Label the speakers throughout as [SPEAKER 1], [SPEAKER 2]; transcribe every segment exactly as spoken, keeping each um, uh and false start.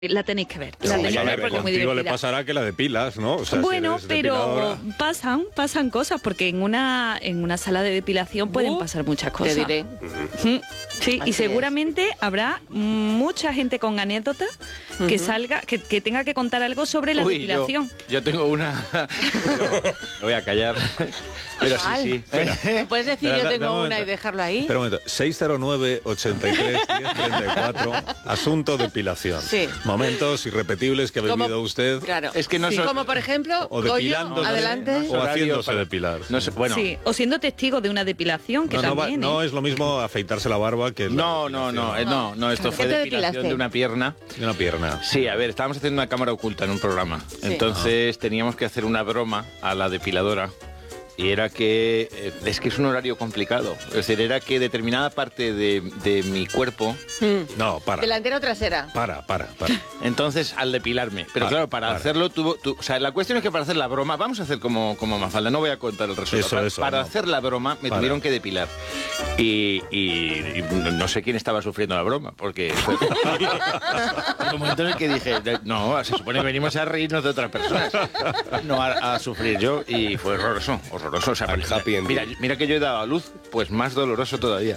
[SPEAKER 1] La tenéis que ver. La
[SPEAKER 2] No,
[SPEAKER 1] tenéis
[SPEAKER 2] a
[SPEAKER 1] que
[SPEAKER 2] ver,
[SPEAKER 1] ver porque es muy
[SPEAKER 2] contigo le
[SPEAKER 1] divertida.
[SPEAKER 2] pasará que la depilas, ¿no? O sea,
[SPEAKER 1] Bueno,
[SPEAKER 2] si eres
[SPEAKER 1] pero
[SPEAKER 2] depiladora.
[SPEAKER 1] pasan, pasan cosas, porque en una, en una sala de depilación pueden
[SPEAKER 3] Uh,
[SPEAKER 1] pasar muchas cosas.
[SPEAKER 3] Te diré.
[SPEAKER 1] Ujú. Sí,
[SPEAKER 3] Así
[SPEAKER 1] y seguramente habrá mucha gente con anécdotas que
[SPEAKER 3] Ujú.
[SPEAKER 1] salga, que, que tenga que contar algo sobre la
[SPEAKER 4] Uy,
[SPEAKER 1] depilación.
[SPEAKER 4] Yo, yo tengo una... Me voy a callar. Pero sí,
[SPEAKER 3] Mal.
[SPEAKER 4] sí. Espera.
[SPEAKER 3] ¿Me puedes decir
[SPEAKER 2] Espera,
[SPEAKER 3] yo
[SPEAKER 2] da-
[SPEAKER 3] tengo
[SPEAKER 2] da un
[SPEAKER 3] una
[SPEAKER 2] momento.
[SPEAKER 3] y dejarlo ahí?
[SPEAKER 2] Espera un momento. seis cero nueve, ochenta y tres, diez treinta y cuatro. Asunto depilación.
[SPEAKER 3] Sí.
[SPEAKER 2] Momentos irrepetibles que ha
[SPEAKER 3] Como-
[SPEAKER 2] vivido usted.
[SPEAKER 3] Claro.
[SPEAKER 4] Es que no
[SPEAKER 3] Sí.
[SPEAKER 4] son-
[SPEAKER 3] Como por ejemplo,
[SPEAKER 2] O
[SPEAKER 3] Goyo,
[SPEAKER 2] depilándose.
[SPEAKER 3] adelante.
[SPEAKER 2] O
[SPEAKER 4] Horario
[SPEAKER 2] haciéndose
[SPEAKER 4] para-
[SPEAKER 2] depilar.
[SPEAKER 4] No sé, bueno,
[SPEAKER 1] Sí, o siendo testigo de una depilación, que
[SPEAKER 2] No, no, va-
[SPEAKER 1] también.
[SPEAKER 2] no
[SPEAKER 1] ¿eh?
[SPEAKER 2] es lo mismo afeitarse la barba que la
[SPEAKER 4] no, no, no, eh, no, no, esto
[SPEAKER 3] ¿Qué
[SPEAKER 4] fue
[SPEAKER 3] te
[SPEAKER 4] depilación
[SPEAKER 3] depilaste?
[SPEAKER 4] de una pierna.
[SPEAKER 2] de una pierna.
[SPEAKER 4] Sí, a ver, estábamos haciendo una cámara oculta en un programa. Entonces teníamos que hacer una broma a la depiladora. Y era que, eh, es que es un horario complicado. Es decir, era que determinada parte de, de mi cuerpo,
[SPEAKER 3] Mm.
[SPEAKER 2] No, para.
[SPEAKER 3] ¿Delantera o trasera?
[SPEAKER 2] Para, para, para.
[SPEAKER 4] entonces al depilarme. Pero
[SPEAKER 2] Para,
[SPEAKER 4] claro, para,
[SPEAKER 2] para.
[SPEAKER 4] hacerlo tuvo... tu- o sea, la cuestión es que para hacer la broma, vamos a hacer como, como Mafalda, no voy a contar el resultado.
[SPEAKER 2] Eso,
[SPEAKER 4] para
[SPEAKER 2] eso,
[SPEAKER 4] para
[SPEAKER 2] no.
[SPEAKER 4] hacer la broma me
[SPEAKER 2] Para.
[SPEAKER 4] tuvieron que depilar. Y, y- y no sé quién estaba sufriendo la broma, porque fue un momento en el que dije, de- no, se supone que venimos a reírnos de otras personas, no a, a sufrir yo, y fue horroroso, horroroso. O sea,
[SPEAKER 5] Al happy ending.
[SPEAKER 4] mira, mira que yo he dado a luz, pues más doloroso todavía.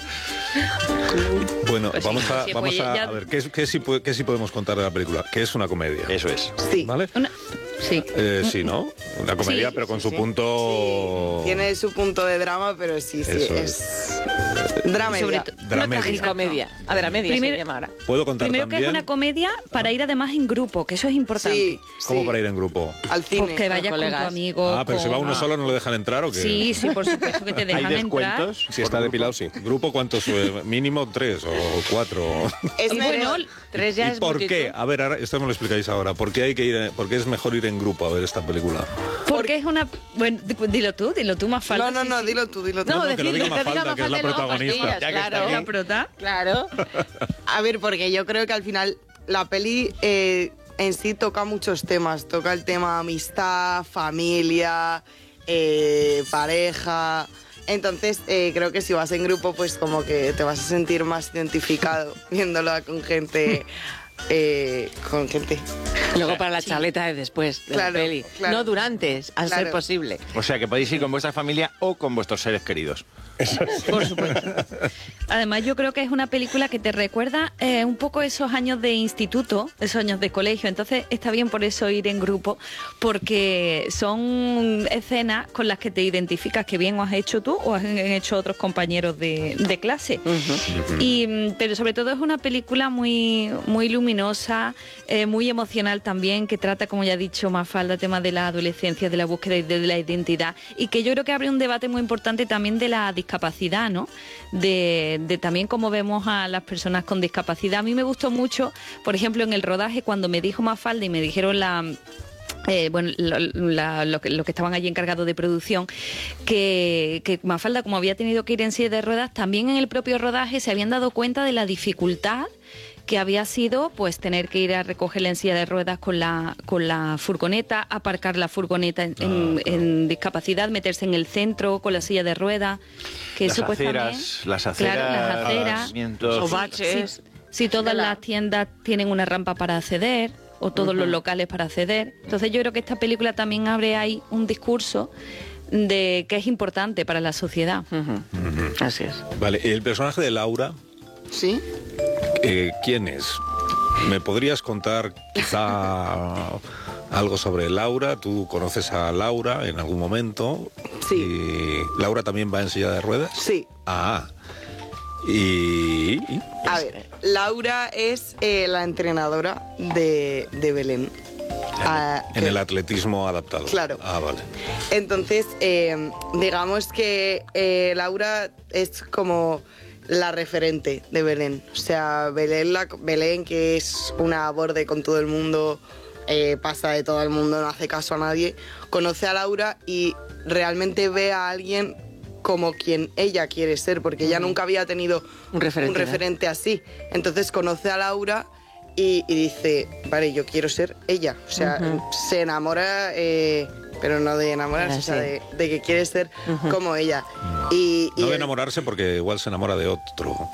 [SPEAKER 2] Bueno,
[SPEAKER 1] Pues sí,
[SPEAKER 2] vamos a,
[SPEAKER 1] sí,
[SPEAKER 2] vamos
[SPEAKER 1] pues
[SPEAKER 2] a,
[SPEAKER 1] ya-
[SPEAKER 2] a ver, ¿qué, es- qué sí, pu- qué sí podemos contar de la película? Que es una comedia.
[SPEAKER 4] Eso es.
[SPEAKER 6] Sí.
[SPEAKER 2] ¿Vale?
[SPEAKER 1] Una- sí.
[SPEAKER 2] Eh, sí, ¿no? Una comedia,
[SPEAKER 1] Sí,
[SPEAKER 2] pero con
[SPEAKER 3] sí,
[SPEAKER 2] su
[SPEAKER 3] sí.
[SPEAKER 2] punto...
[SPEAKER 6] Tiene su punto de drama, pero sí, sí,
[SPEAKER 2] Eso
[SPEAKER 6] es... Drama.
[SPEAKER 1] Sobre to-
[SPEAKER 2] Dramedia.
[SPEAKER 3] Y comedia. A ver, a media
[SPEAKER 1] Primero-
[SPEAKER 3] se llama ahora.
[SPEAKER 2] ¿Puedo contar
[SPEAKER 1] Primero que
[SPEAKER 2] también?
[SPEAKER 1] es una comedia para ir además en grupo, que eso es importante.
[SPEAKER 6] Sí,
[SPEAKER 2] ¿Cómo
[SPEAKER 6] sí.
[SPEAKER 2] para ir en grupo?
[SPEAKER 6] Al cine.
[SPEAKER 1] Pues que vayas con tu
[SPEAKER 3] colegas.
[SPEAKER 1] amigo.
[SPEAKER 2] Ah, pero si va
[SPEAKER 1] con-
[SPEAKER 2] uno solo no le dejan entrar o qué?
[SPEAKER 1] Sí, sí, por supuesto que te
[SPEAKER 4] ¿Hay
[SPEAKER 1] dejan entrar.
[SPEAKER 4] descuentos?
[SPEAKER 5] Si está depilado, sí.
[SPEAKER 2] ¿Grupo cuántos? eh, Mínimo tres o cuatro.
[SPEAKER 6] Es
[SPEAKER 1] Y bueno,
[SPEAKER 6] mejor-
[SPEAKER 3] Tres ya
[SPEAKER 2] ¿Y
[SPEAKER 3] es
[SPEAKER 2] por
[SPEAKER 3] multitud.
[SPEAKER 2] qué? A ver, ahora, esto me lo explicáis ahora. ¿Por qué hay que ir? en- ¿Por qué es mejor ir en grupo a ver esta película?
[SPEAKER 1] Porque es una... Bueno, di- dilo tú, dilo tú más falta.
[SPEAKER 6] No, no,
[SPEAKER 1] sí,
[SPEAKER 6] no,
[SPEAKER 1] sí.
[SPEAKER 6] dilo tú, dilo tú.
[SPEAKER 1] No,
[SPEAKER 2] No, que lo
[SPEAKER 1] decir-
[SPEAKER 2] diga
[SPEAKER 3] que diga
[SPEAKER 2] Mafalda, que es la
[SPEAKER 3] Mafalda y luego
[SPEAKER 2] protagonista.
[SPEAKER 3] pastillas,
[SPEAKER 4] Ya que está
[SPEAKER 3] claro.
[SPEAKER 4] aquí.
[SPEAKER 1] La prota.
[SPEAKER 3] Claro.
[SPEAKER 6] A ver, porque yo creo que al final la peli eh, en sí toca muchos temas. Toca el tema amistad, familia, eh, pareja. Entonces, eh, creo que si vas en grupo, pues como que te vas a sentir más identificado viéndola con gente... eh, con gente.
[SPEAKER 3] Luego para la charleta de después de
[SPEAKER 6] Claro,
[SPEAKER 3] la peli.
[SPEAKER 6] claro.
[SPEAKER 3] No durante, a
[SPEAKER 6] Claro.
[SPEAKER 3] ser posible.
[SPEAKER 4] O sea, que podéis ir con vuestra familia o con vuestros seres queridos.
[SPEAKER 1] Por supuesto. Además, yo creo que es una película que te recuerda eh, un poco esos años de instituto, esos años de colegio. Entonces, está bien por eso ir en grupo, porque son escenas con las que te identificas, que bien o has hecho tú o han hecho otros compañeros de, de clase. Y, mm, pero sobre todo es una película muy, muy luminosa, eh, muy emocional también, que trata, como ya ha dicho Mafalda, tema de la adolescencia, de la búsqueda y de la identidad, y que yo creo que abre un debate muy importante también de la discapacidad, ¿no? De, de también cómo vemos a las personas con discapacidad. A mí me gustó mucho, por ejemplo, en el rodaje, cuando me dijo Mafalda y me dijeron la... Eh, bueno, lo, la- lo que, lo que estaban allí encargados de producción, que, que Mafalda, como había tenido que ir en silla de ruedas, también en el propio rodaje se habían dado cuenta de la dificultad que había sido pues tener que ir a recogerla en silla de ruedas con la con la furgoneta, aparcar la furgoneta en, en- en discapacidad, meterse en el centro con la silla de ruedas, que
[SPEAKER 4] Las
[SPEAKER 1] eso pues
[SPEAKER 4] aceras,
[SPEAKER 1] también,
[SPEAKER 4] las aceras,
[SPEAKER 1] claro, las aceras,
[SPEAKER 4] pavimientos.
[SPEAKER 3] O
[SPEAKER 1] Sí,
[SPEAKER 3] baches.
[SPEAKER 1] sí, si todas
[SPEAKER 3] Tela.
[SPEAKER 1] las tiendas tienen una rampa para acceder o todos los locales para acceder. Entonces yo creo que esta película también abre ahí un discurso de que es importante para la sociedad.
[SPEAKER 3] Ujú. Así es.
[SPEAKER 2] Vale, el personaje de Laura,
[SPEAKER 6] ¿Sí?
[SPEAKER 2] eh, ¿quién es? ¿Me podrías contar quizá algo sobre Laura? ¿Tú conoces a Laura en algún momento?
[SPEAKER 6] Sí.
[SPEAKER 2] ¿Y Laura también va en silla de ruedas?
[SPEAKER 6] Sí.
[SPEAKER 2] Ah. Y... y-
[SPEAKER 6] A ver, Laura es eh, la entrenadora de, de Belén. Ah,
[SPEAKER 2] en
[SPEAKER 6] que-
[SPEAKER 2] el atletismo adaptado.
[SPEAKER 6] Claro.
[SPEAKER 2] Ah, vale.
[SPEAKER 6] Entonces, eh, digamos que eh, Laura es como la referente de Belén. O sea, Belén, la, Belén que es una borde con todo el mundo, eh, pasa de todo el mundo, no hace caso a nadie, conoce a Laura y realmente ve a alguien como quien ella quiere ser, porque ella nunca había tenido
[SPEAKER 3] Un referente,
[SPEAKER 6] un referente así. Entonces conoce a Laura y, y dice, vale, yo quiero ser ella. O sea,
[SPEAKER 3] Ujú.
[SPEAKER 6] se enamora, eh, pero no de enamorarse,
[SPEAKER 3] Ah,
[SPEAKER 6] o sea,
[SPEAKER 3] sí.
[SPEAKER 6] de, de que quiere ser
[SPEAKER 3] Ujú.
[SPEAKER 6] como ella. Y, y
[SPEAKER 2] No de
[SPEAKER 6] él-
[SPEAKER 2] enamorarse porque igual se enamora de otro.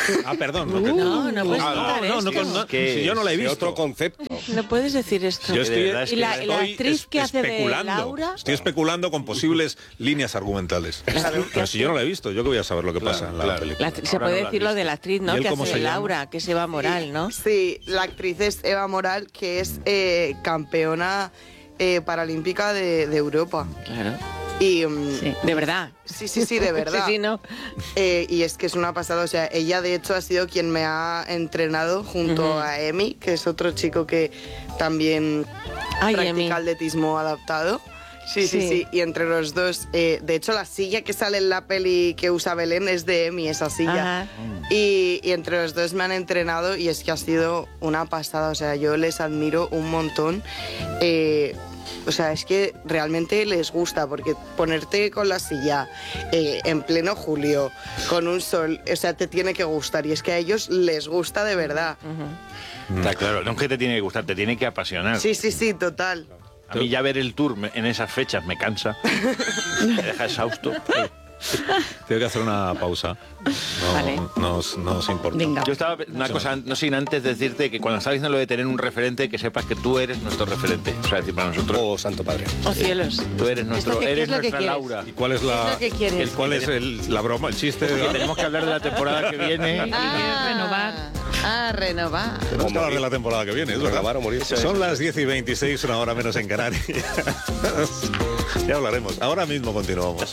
[SPEAKER 2] Ah, perdón. No, te-
[SPEAKER 3] No, no puedes
[SPEAKER 2] Ah,
[SPEAKER 3] contar
[SPEAKER 2] no, no,
[SPEAKER 3] esto.
[SPEAKER 2] no, no,
[SPEAKER 4] Que
[SPEAKER 2] si yo no la he
[SPEAKER 5] Es
[SPEAKER 2] visto.
[SPEAKER 5] otro concepto.
[SPEAKER 3] No puedes decir esto.
[SPEAKER 2] Yo
[SPEAKER 4] de
[SPEAKER 2] estoy,
[SPEAKER 4] verdad es
[SPEAKER 3] ¿Y
[SPEAKER 4] que
[SPEAKER 3] la, y la
[SPEAKER 2] estoy
[SPEAKER 3] actriz
[SPEAKER 2] es-
[SPEAKER 3] que hace de
[SPEAKER 2] especulando.
[SPEAKER 3] Laura?
[SPEAKER 2] Estoy especulando con posibles líneas argumentales.
[SPEAKER 3] Claro.
[SPEAKER 2] Pero si yo no la he visto, yo que voy a saber lo que
[SPEAKER 5] Claro,
[SPEAKER 2] pasa en la
[SPEAKER 5] claro.
[SPEAKER 2] película.
[SPEAKER 3] La- se
[SPEAKER 4] Ahora
[SPEAKER 3] puede
[SPEAKER 4] no la has
[SPEAKER 3] decir lo
[SPEAKER 4] visto.
[SPEAKER 3] de la actriz,
[SPEAKER 2] ¿Y
[SPEAKER 3] ¿no?
[SPEAKER 2] él
[SPEAKER 3] Que
[SPEAKER 2] cómo
[SPEAKER 3] hace
[SPEAKER 2] se
[SPEAKER 3] de
[SPEAKER 2] llama?
[SPEAKER 3] Laura, que es Eva Moral, ¿no?
[SPEAKER 6] Sí, la actriz es Eva Moral, que es eh, campeona eh, paralímpica de, de Europa.
[SPEAKER 3] Claro.
[SPEAKER 6] Y mm,
[SPEAKER 1] Sí.
[SPEAKER 3] De verdad.
[SPEAKER 6] sí, sí, sí, de verdad.
[SPEAKER 3] Sí, sí, no.
[SPEAKER 6] Eh, y es que es una pasada, o sea, ella de hecho ha sido quien me ha entrenado junto
[SPEAKER 3] Ujú.
[SPEAKER 6] a Emi, que es otro chico que también
[SPEAKER 3] Ay,
[SPEAKER 6] practica
[SPEAKER 3] Emi.
[SPEAKER 6] atletismo adaptado. Sí, sí,
[SPEAKER 3] Sí.
[SPEAKER 6] sí, y entre los dos, eh, de hecho la silla que sale en la peli que usa Belén es de Emi, esa silla.
[SPEAKER 3] Ajá.
[SPEAKER 6] Y, y entre los dos me han entrenado y es que ha sido una pasada, o sea, yo les admiro un montón. Eh, o sea, es que realmente les gusta, porque ponerte con la silla eh, en pleno julio, con un sol, o sea, te tiene que gustar. Y es que a ellos les gusta de verdad.
[SPEAKER 4] Está claro, no es que te tiene que gustar, te tiene que apasionar.
[SPEAKER 6] Sí, sí, sí, total.
[SPEAKER 4] A mí ya ver el tour me- en esas fechas me cansa, me deja exhausto.
[SPEAKER 2] Tengo que hacer una pausa. No,
[SPEAKER 3] Vale.
[SPEAKER 2] no, os- no os importa.
[SPEAKER 1] Venga.
[SPEAKER 4] Yo estaba, una cosa, no sin antes decirte que cuando estaba diciendo lo de tener un referente, que sepas que tú eres nuestro referente. O sea, decir, para nosotros,
[SPEAKER 5] Oh, Santo Padre.
[SPEAKER 3] Oh, cielos.
[SPEAKER 4] tú eres nuestro,
[SPEAKER 3] ¿Qué es lo que- qué
[SPEAKER 4] eres
[SPEAKER 3] es lo que
[SPEAKER 4] nuestra
[SPEAKER 3] quieres?
[SPEAKER 4] Laura.
[SPEAKER 2] ¿Y cuál es la,
[SPEAKER 3] ¿Qué es lo que quieres?
[SPEAKER 2] el, cuál es el- la broma, el chiste?
[SPEAKER 4] Que tenemos que hablar de la temporada que viene.
[SPEAKER 1] renovar.
[SPEAKER 3] Ah, renovar.
[SPEAKER 2] Tenemos que hablar de la temporada que viene, es verdad.
[SPEAKER 5] Renovar o morir.
[SPEAKER 2] Son las diez y veintiséis, una hora menos en Canarias. Ya hablaremos. Ahora mismo continuamos.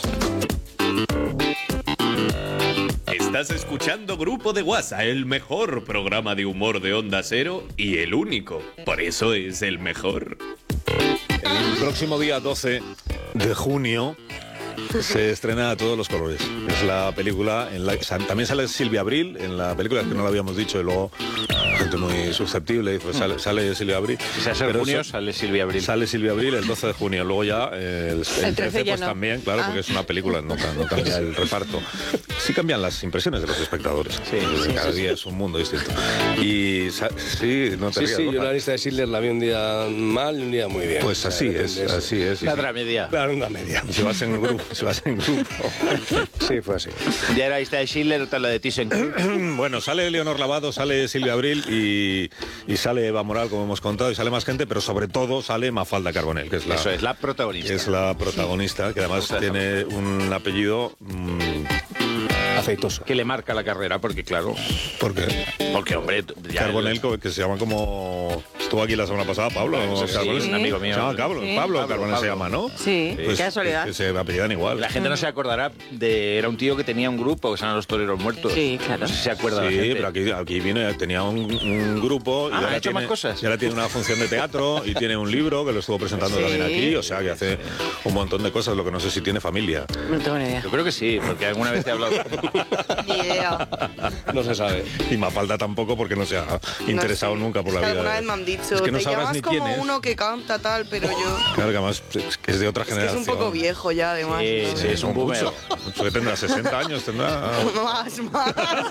[SPEAKER 7] Estás escuchando Grupo de WhatsApp, el mejor programa de humor de Onda Cero y el único. Por eso es el mejor.
[SPEAKER 2] El próximo día doce de junio se estrena A Todos los Colores. Es la película en la también sale Silvia Abril en la película, que no lo habíamos dicho y luego gente muy susceptible dice, sale, sale Silvia Abril.
[SPEAKER 4] Si se hace en
[SPEAKER 2] Pero
[SPEAKER 4] junio,
[SPEAKER 2] eso-
[SPEAKER 4] sale Silvia Abril.
[SPEAKER 2] Sale Silvia Abril el doce de junio, luego ya eh, el, el
[SPEAKER 3] trece
[SPEAKER 2] trece
[SPEAKER 3] ya
[SPEAKER 2] pues
[SPEAKER 3] no.
[SPEAKER 2] también, claro,
[SPEAKER 3] Ah.
[SPEAKER 2] porque es una película, no, ca- no cambia el reparto. Sí cambian las impresiones de los espectadores.
[SPEAKER 4] Sí, sí,
[SPEAKER 2] Cada día es un mundo distinto. Y sa- sí, no te
[SPEAKER 5] Sí,
[SPEAKER 2] rías,
[SPEAKER 5] sí, yo
[SPEAKER 2] Borja.
[SPEAKER 5] la lista de Schindler la vi un día mal y un día muy bien.
[SPEAKER 2] Pues
[SPEAKER 5] O sea,
[SPEAKER 2] así es,
[SPEAKER 5] depende de
[SPEAKER 2] así es.
[SPEAKER 4] La otra media.
[SPEAKER 5] Claro, una media.
[SPEAKER 2] Y si vas en grupo, si vas en grupo.
[SPEAKER 5] Sí, fue así.
[SPEAKER 4] Ya era esta de Schindler, otra la de Thyssen.
[SPEAKER 2] Bueno, sale Leonor Lavado, sale Silvia Abril y, y sale Eva Moral, como hemos contado, y sale más gente, pero sobre todo sale Mafalda Carbonell, que es la,
[SPEAKER 4] Eso es, la protagonista.
[SPEAKER 2] es la protagonista, que además
[SPEAKER 4] Me gusta
[SPEAKER 2] tiene un apellido... mm,
[SPEAKER 5] Aceitoso.
[SPEAKER 4] Que le marca la carrera, porque claro,
[SPEAKER 2] ¿Por qué?
[SPEAKER 4] porque hombre, ya
[SPEAKER 2] Carbonell, co- que se llama como... Estuvo aquí la semana pasada, Pablo.
[SPEAKER 4] Sí, sí,
[SPEAKER 2] Carbonell.
[SPEAKER 4] es un amigo mío.
[SPEAKER 2] Se llama Pablo,
[SPEAKER 3] Sí.
[SPEAKER 2] Pablo,
[SPEAKER 4] Pablo,
[SPEAKER 2] Carbonell se
[SPEAKER 4] Pablo.
[SPEAKER 2] llama, ¿no?
[SPEAKER 3] Sí,
[SPEAKER 2] Pues,
[SPEAKER 3] qué casualidad.
[SPEAKER 2] Que, que se apellidan igual.
[SPEAKER 4] La gente no se acordará de... Era un tío que tenía un grupo que se llama Los Toreros Muertos.
[SPEAKER 3] Sí, claro.
[SPEAKER 4] No sé si se acuerda la
[SPEAKER 2] Sí,
[SPEAKER 4] gente.
[SPEAKER 2] pero aquí, aquí viene, tenía un, un grupo y
[SPEAKER 4] Ah,
[SPEAKER 2] ahora,
[SPEAKER 4] ¿ha hecho
[SPEAKER 2] tiene,
[SPEAKER 4] más cosas?
[SPEAKER 2] y ahora tiene una función de teatro y tiene un libro que lo estuvo presentando
[SPEAKER 3] Sí.
[SPEAKER 2] también aquí, o sea que hace un montón de cosas, lo que no sé si tiene familia.
[SPEAKER 3] No tengo ni idea.
[SPEAKER 4] Yo creo que sí, porque alguna vez te he hablado.
[SPEAKER 6] Ni idea.
[SPEAKER 5] No se sabe.
[SPEAKER 2] Y Mafalda tampoco porque no se ha interesado
[SPEAKER 6] No sé.
[SPEAKER 2] nunca por
[SPEAKER 6] Es
[SPEAKER 2] la
[SPEAKER 6] que
[SPEAKER 2] vida.
[SPEAKER 6] alguna
[SPEAKER 2] de-
[SPEAKER 6] vez me han dicho,
[SPEAKER 2] es que no
[SPEAKER 6] te
[SPEAKER 2] sabrás
[SPEAKER 6] llamas
[SPEAKER 2] ni
[SPEAKER 6] como
[SPEAKER 2] quién es.
[SPEAKER 6] uno que canta tal, pero yo...
[SPEAKER 2] Claro que además es que es de otra
[SPEAKER 6] Es que es
[SPEAKER 2] generación.
[SPEAKER 6] un poco viejo ya, además.
[SPEAKER 4] Sí,
[SPEAKER 6] ¿no?
[SPEAKER 4] sí, es un boomer.
[SPEAKER 2] Mucho, mucho que tendrá sesenta años, tendrá
[SPEAKER 6] Más, más.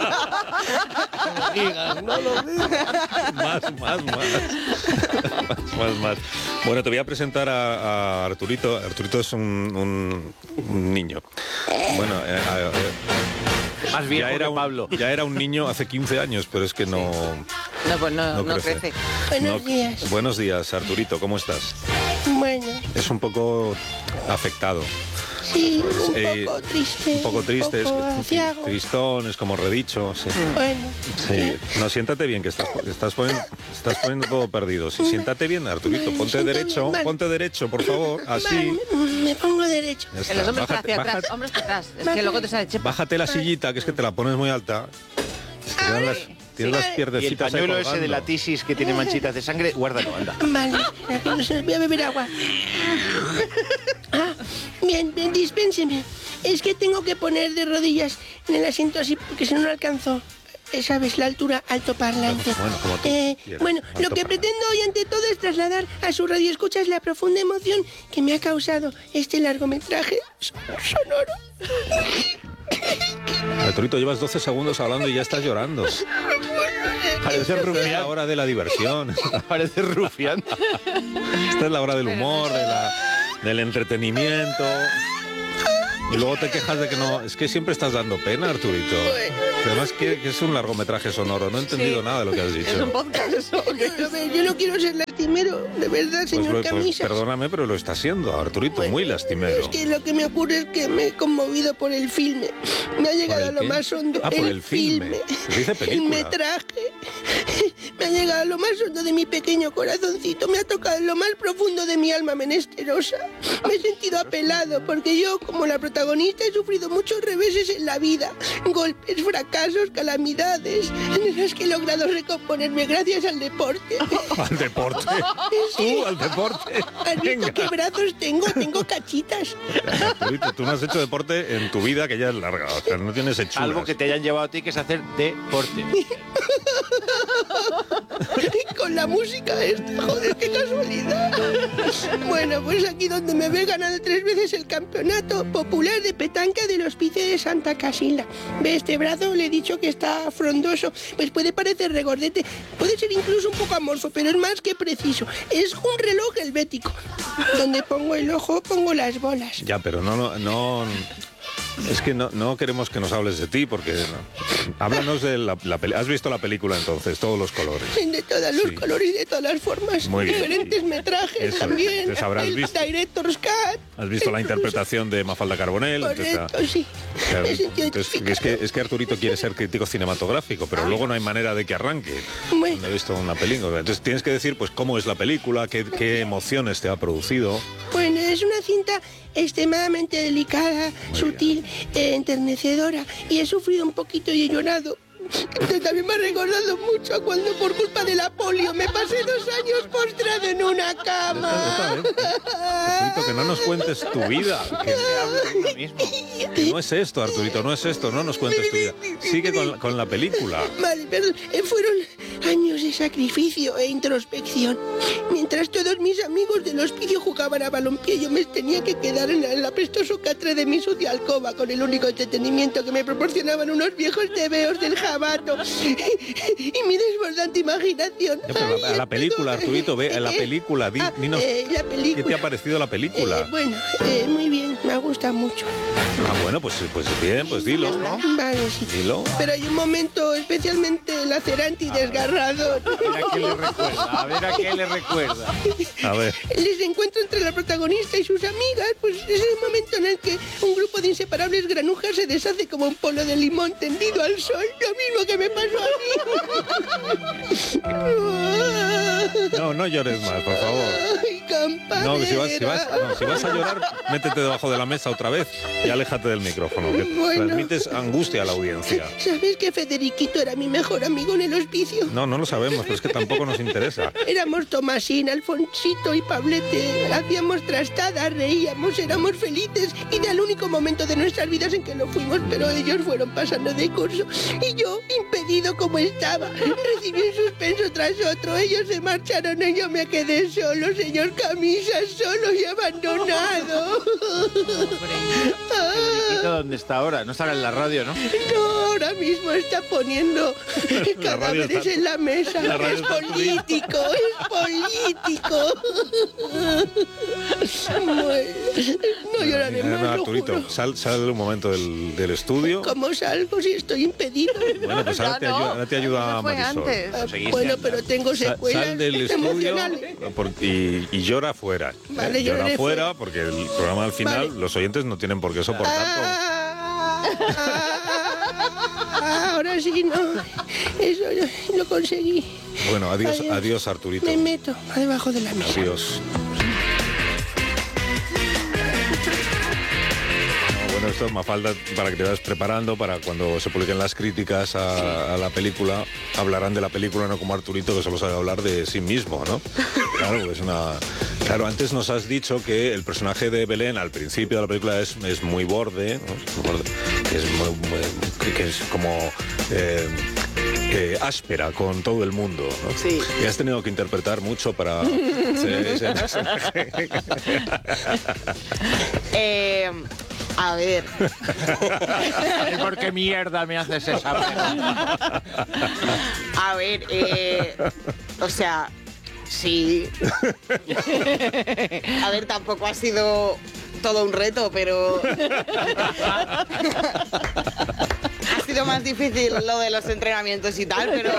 [SPEAKER 5] No lo digas.
[SPEAKER 2] más, más, más, más, más, más. Bueno, te voy a presentar a, a Arturito. Arturito es un, un- un niño. Bueno, eh, eh,
[SPEAKER 4] Más viejo
[SPEAKER 2] ya era
[SPEAKER 4] que
[SPEAKER 2] un,
[SPEAKER 4] Pablo.
[SPEAKER 2] ya era un niño hace quince años, pero es que no,
[SPEAKER 3] No, pues no,
[SPEAKER 2] no
[SPEAKER 3] no
[SPEAKER 2] crece.
[SPEAKER 3] crece.
[SPEAKER 8] Buenos
[SPEAKER 2] No-
[SPEAKER 8] días.
[SPEAKER 2] Buenos días, Arturito, ¿cómo estás?
[SPEAKER 8] Bueno,
[SPEAKER 2] Es un poco afectado.
[SPEAKER 8] sí, un
[SPEAKER 2] Eh,
[SPEAKER 8] poco triste.
[SPEAKER 2] Un poco triste, es
[SPEAKER 8] Un poco aciago.
[SPEAKER 2] tristón, es como redicho. Sí.
[SPEAKER 8] Bueno,
[SPEAKER 2] Sí. No, siéntate bien, que estás, estás, poniendo, estás poniendo todo perdido. Sí, siéntate bien, Arturito,
[SPEAKER 8] Me
[SPEAKER 2] ponte
[SPEAKER 8] siento
[SPEAKER 2] derecho,
[SPEAKER 8] bien, vale.
[SPEAKER 2] ponte derecho, por favor, así.
[SPEAKER 8] vale, me pongo derecho.
[SPEAKER 2] Ya está.
[SPEAKER 3] En los hombros para
[SPEAKER 2] Bájate,
[SPEAKER 3] hacia atrás,
[SPEAKER 2] bájate-
[SPEAKER 3] hombros para atrás. Es que luego te sale chepa.
[SPEAKER 2] bájate la sillita, que es que te la pones muy alta. Te quedan las, tienes las
[SPEAKER 4] Y el
[SPEAKER 2] pierdecitas ahí
[SPEAKER 4] pañuelo ese de
[SPEAKER 2] colgando.
[SPEAKER 4] la tisis que tiene manchitas de sangre, guárdalo, anda.
[SPEAKER 8] Vale, no sé, voy a beber agua. Ah, bien, bien, dispénseme. Es que tengo que poner de rodillas en el asiento así porque si no no alcanzo. eh, ¿Sabes? La altura altoparlante.
[SPEAKER 2] Bueno, como tú
[SPEAKER 8] Eh,
[SPEAKER 2] quieras,
[SPEAKER 8] bueno, lo que
[SPEAKER 2] altoparlante.
[SPEAKER 8] pretendo hoy ante todo es trasladar a su radioescuchas la profunda emoción que me ha causado este largometraje sonoro.
[SPEAKER 2] Arturito, llevas doce segundos hablando y ya estás llorando.
[SPEAKER 4] Parece
[SPEAKER 2] Esta es la
[SPEAKER 4] rufián.
[SPEAKER 2] hora de la diversión.
[SPEAKER 4] Parece rufián.
[SPEAKER 2] Esta es la hora del humor, de la, del entretenimiento. Y luego te quejas de que no... Es que siempre estás dando pena, Arturito.
[SPEAKER 8] Bueno,
[SPEAKER 2] Que además que, que es un largometraje sonoro. No he entendido
[SPEAKER 6] Sí.
[SPEAKER 2] nada de lo que has dicho.
[SPEAKER 6] Es un podcast eso. ¿o qué?
[SPEAKER 8] A ver, yo no quiero ser lastimero, de verdad,
[SPEAKER 2] Pues,
[SPEAKER 8] señor
[SPEAKER 2] lo- pues,
[SPEAKER 8] Camisas.
[SPEAKER 2] perdóname, pero lo está haciendo, Arturito,
[SPEAKER 8] Bueno,
[SPEAKER 2] muy lastimero.
[SPEAKER 8] Es que lo que me ocurre es que me he conmovido por el filme. Me ha llegado
[SPEAKER 2] el
[SPEAKER 8] a lo
[SPEAKER 2] qué?
[SPEAKER 8] más hondo.
[SPEAKER 2] Ah, por el filme. Se dice
[SPEAKER 8] El
[SPEAKER 2] película.
[SPEAKER 8] metraje. Me ha llegado a lo más hondo de mi pequeño corazoncito. Me ha tocado en lo más profundo de mi alma menesterosa. Me he sentido apelado porque yo, como la protagonista, he sufrido muchos reveses en la vida. Golpes, fracasos, calamidades, en las que he logrado recomponerme gracias al deporte.
[SPEAKER 2] Al deporte. Tú, al deporte.
[SPEAKER 8] ¿Has
[SPEAKER 2] Venga.
[SPEAKER 8] visto qué brazos tengo? Tengo cachitas.
[SPEAKER 2] Arturito, tú no has hecho deporte en tu vida, que ya es larga. O sea, no tienes hechuras.
[SPEAKER 4] Algo que te hayan llevado a ti, que es hacer deporte.
[SPEAKER 8] Con la música esta, joder, qué casualidad. Bueno, pues aquí donde me ve ganado tres veces el campeonato popular de petanca del Hospicio de Santa Casilda. Ve este brazo, le he dicho que está frondoso. Pues puede parecer regordete, puede ser incluso un poco amorfo, pero es más que preciso. Es un reloj helvético. Donde pongo el ojo, pongo las bolas.
[SPEAKER 2] Ya, pero no, no, no. Es que no, no queremos que nos hables de ti, porque no. Háblanos de la, la peli- ¿Has visto la película entonces? Todos los colores.
[SPEAKER 8] De todos los
[SPEAKER 2] Sí.
[SPEAKER 8] colores y de todas las formas.
[SPEAKER 2] Muy bien.
[SPEAKER 8] Diferentes metrajes
[SPEAKER 2] Eso es.
[SPEAKER 8] también.
[SPEAKER 2] Entonces habrás
[SPEAKER 8] el
[SPEAKER 2] visto-
[SPEAKER 8] Director's Cut.
[SPEAKER 2] ¿Has visto la
[SPEAKER 8] Incluso-
[SPEAKER 2] interpretación de Mafalda Carbonell? Entonces,
[SPEAKER 8] Correcto,
[SPEAKER 2] ah,
[SPEAKER 8] sí.
[SPEAKER 2] claro,
[SPEAKER 8] Me he sentido
[SPEAKER 2] entonces, es, que,
[SPEAKER 8] identificado.
[SPEAKER 2] es que Arturito quiere ser crítico cinematográfico, pero luego no hay manera de que arranque.
[SPEAKER 8] Bueno.
[SPEAKER 2] No he visto una película. Entonces tienes que decir pues cómo es la película, qué, qué emociones te ha producido.
[SPEAKER 8] Bueno, es una cinta extremadamente delicada,
[SPEAKER 2] Muy
[SPEAKER 8] sutil, e enternecedora. Y he sufrido un poquito y he llorado. Pero también me ha recordado mucho a cuando por culpa de la polio me pasé dos años postrado en una cama.
[SPEAKER 2] Arturito, que no nos cuentes tu vida. Que,
[SPEAKER 4] Lo mismo.
[SPEAKER 2] que no es esto, Arturito, no es esto, no nos cuentes tu vida. Sigue con, con la película.
[SPEAKER 8] Vale, perdón. Eh, Fueron años de sacrificio e introspección. Mientras todos mis amigos del hospicio jugaban a balompié, yo me tenía que quedar en la, en la prestoso catre de mi sucia alcoba con el único entretenimiento que me proporcionaban unos viejos tebeos del jabato y mi desbordante imaginación.
[SPEAKER 2] Ya, pero la- a la película, Arturito, ve, a la
[SPEAKER 8] Eh,
[SPEAKER 2] película, di-
[SPEAKER 8] ah,
[SPEAKER 2] dinos,
[SPEAKER 8] eh, la película.
[SPEAKER 2] ¿qué te ha parecido la película?
[SPEAKER 8] Eh, bueno, eh, muy bien, me gusta mucho.
[SPEAKER 2] Ah, bueno, pues, pues bien, pues dilo.
[SPEAKER 8] Vale, sí.
[SPEAKER 2] Dilo.
[SPEAKER 8] Pero hay un momento especialmente lacerante y desgarrador.
[SPEAKER 4] A ver a qué le recuerda. A ver a qué le recuerda.
[SPEAKER 2] A ver.
[SPEAKER 8] Les encuentro entre la protagonista y sus amigas, pues es el momento en el que un grupo de inseparables granujas se deshace como un polo de limón tendido al sol, lo mismo que me pasó a mí.
[SPEAKER 2] No, no llores más, por favor.
[SPEAKER 8] Ay, campanera.
[SPEAKER 2] No, si vas, si, vas, no, si vas a llorar, métete debajo de la mesa otra vez y aléjate del micrófono, que
[SPEAKER 8] Bueno.
[SPEAKER 2] transmites angustia a la audiencia.
[SPEAKER 8] ¿Sabes que Federiquito era mi mejor amigo en el hospicio?
[SPEAKER 2] No, no lo sabemos, pero es que tampoco nos interesa.
[SPEAKER 8] Éramos Tomasín, Alfonsito y Pablete. Hacíamos trastadas, reíamos, éramos felices. Y era el único momento de nuestras vidas en que lo fuimos, pero ellos fueron pasando de curso. Y yo, impedido como estaba, recibí un suspenso tras otro. Ellos se marcharon y yo me quedé solo, señor Camisas, solo y abandonado.
[SPEAKER 4] Federiquito, ¿dónde está ahora? No estará en la radio, ¿no?
[SPEAKER 8] No, ahora mismo está poniendo
[SPEAKER 2] La radio
[SPEAKER 8] cadáveres
[SPEAKER 2] está-
[SPEAKER 8] en la mesa.
[SPEAKER 2] la radio
[SPEAKER 8] Es
[SPEAKER 2] está
[SPEAKER 8] político, es político. Bueno, no lloraré
[SPEAKER 2] No,
[SPEAKER 8] más,
[SPEAKER 2] no,
[SPEAKER 8] lo
[SPEAKER 2] Arturito,
[SPEAKER 8] juro.
[SPEAKER 2] sal, sal un momento del, del estudio.
[SPEAKER 8] ¿Cómo salgo si estoy impedido?
[SPEAKER 2] Bueno, pues ahora te,
[SPEAKER 3] Ya no.
[SPEAKER 2] ayuda, ahora te ayuda
[SPEAKER 3] Eso fue
[SPEAKER 2] Marisol.
[SPEAKER 3] antes.
[SPEAKER 8] Ah,
[SPEAKER 4] Seguiste
[SPEAKER 8] bueno,
[SPEAKER 4] andando.
[SPEAKER 8] pero tengo
[SPEAKER 2] Sa-
[SPEAKER 8] secuelas
[SPEAKER 2] Sal del estudio
[SPEAKER 8] emocionales.
[SPEAKER 2] por- y, y llora fuera.
[SPEAKER 8] Vale,
[SPEAKER 2] Eh, llora
[SPEAKER 8] lloraré
[SPEAKER 2] fuera
[SPEAKER 8] fuera.
[SPEAKER 2] porque el programa al final
[SPEAKER 8] Vale.
[SPEAKER 2] los oyentes no tienen por qué soportar todo.
[SPEAKER 8] Ah, ah, ahora sí, no. Eso lo, lo conseguí.
[SPEAKER 2] Bueno, adiós,
[SPEAKER 8] Adiós.
[SPEAKER 2] adiós Arturito.
[SPEAKER 8] Me meto debajo de la mesa.
[SPEAKER 2] Adiós. No, bueno, esto es Mafalda para que te vayas preparando para cuando se publiquen las críticas a, a la película, hablarán de la película, no como Arturito, que solo sabe hablar de sí mismo, ¿no? Claro, es una... Claro, antes nos has dicho que el personaje de Belén al principio de la película es, es muy borde, ¿no? Borde, que es, muy, muy- que es como... eh, eh, áspera con todo el mundo, ¿no?
[SPEAKER 6] Sí.
[SPEAKER 2] Y has tenido que interpretar mucho para ese- ese personaje.
[SPEAKER 6] Eh, a ver,
[SPEAKER 4] ¿Y por qué mierda me haces esa pregunta?
[SPEAKER 6] a ver, eh, o sea, sí. A ver, tampoco ha sido todo un reto, pero ha sido sido más difícil lo de los entrenamientos y tal, pero...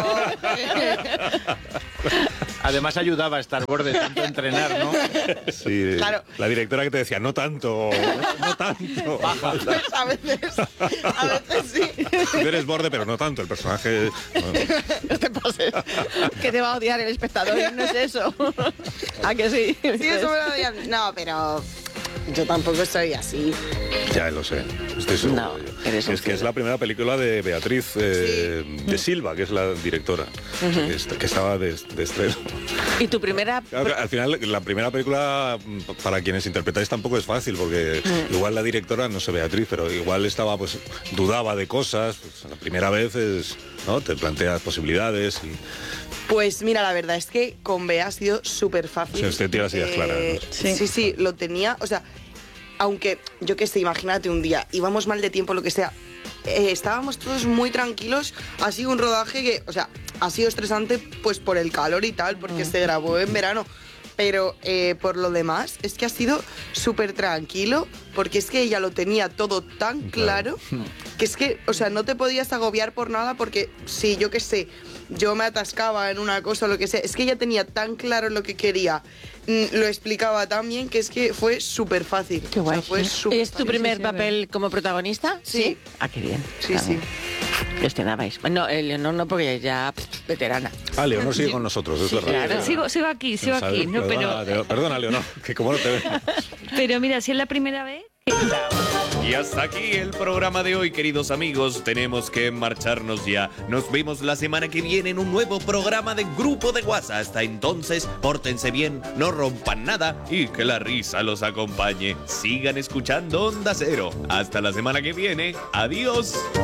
[SPEAKER 4] Además ayudaba a estar borde tanto entrenar, ¿no?
[SPEAKER 2] Sí,
[SPEAKER 6] Claro.
[SPEAKER 2] la directora que te decía, no tanto, no tanto.
[SPEAKER 6] a veces, a veces sí.
[SPEAKER 2] Tú eres borde, pero no tanto, el personaje... no.
[SPEAKER 3] No te pases. Que te va a odiar el espectador, no es eso. ¿A que sí?
[SPEAKER 6] Sí, eso me lo digan. No, pero yo tampoco soy así.
[SPEAKER 2] Ya lo sé, estoy seguro
[SPEAKER 3] No,
[SPEAKER 2] de ello.
[SPEAKER 3] eres un
[SPEAKER 2] Es que es
[SPEAKER 3] fiel.
[SPEAKER 2] la primera película de Beatriz eh, de Silva, que es la directora, que, est- que estaba de, de estreno.
[SPEAKER 3] ¿Y tu primera...?
[SPEAKER 2] Claro, al final, la primera película, mm, para quienes interpretáis, tampoco es fácil, porque igual la directora, no sé Beatriz, pero igual estaba, pues, dudaba de cosas. Pues, la primera vez es, ¿no? Te planteas posibilidades y...
[SPEAKER 6] Pues mira, la verdad es que con Bea ha sido súper fácil.
[SPEAKER 2] Sí, usted tiene las ideas claras, ¿no?
[SPEAKER 6] Sí. sí, sí, lo tenía, o sea, aunque yo qué sé, imagínate un día, íbamos mal de tiempo, lo que sea, eh, estábamos todos muy tranquilos, ha sido un rodaje que, o sea, ha sido estresante pues por el calor y tal, porque se grabó en verano, pero eh, por lo demás es que ha sido súper tranquilo, porque es que ella lo tenía todo tan claro, que es que, o sea, no te podías agobiar por nada, porque si yo qué sé, yo me atascaba en una cosa o lo que sea, es que ella tenía tan claro lo que quería, mm, lo explicaba tan bien, que es que fue súper fácil.
[SPEAKER 3] Qué guay.
[SPEAKER 6] O sea, fue súper
[SPEAKER 3] ¿Es tu
[SPEAKER 6] fácil.
[SPEAKER 3] primer
[SPEAKER 1] sí,
[SPEAKER 3] papel como protagonista?
[SPEAKER 6] Sí.
[SPEAKER 3] Ah, qué bien.
[SPEAKER 6] Sí,
[SPEAKER 3] Está
[SPEAKER 6] sí.
[SPEAKER 3] bien. Gestionabais. No, eh, Leonor no, porque ya pff, veterana.
[SPEAKER 2] Ah, Leonor sigue con nosotros, es
[SPEAKER 3] Sí,
[SPEAKER 2] verdad.
[SPEAKER 3] claro.
[SPEAKER 1] Sigo, sigo aquí, sigo
[SPEAKER 2] Sabe-
[SPEAKER 1] aquí, no,
[SPEAKER 2] perdona,
[SPEAKER 1] pero,
[SPEAKER 2] Leo- perdona, Leonor, que como no te veo.
[SPEAKER 1] pero mira, si es la primera vez...
[SPEAKER 7] Y hasta aquí el programa de hoy, queridos amigos. Tenemos que marcharnos ya. Nos vemos la semana que viene en un nuevo programa de Grupo de WhatsApp. Hasta entonces, pórtense bien, no rompan nada y que la risa los acompañe. Sigan escuchando Onda Cero. Hasta la semana que viene. Adiós.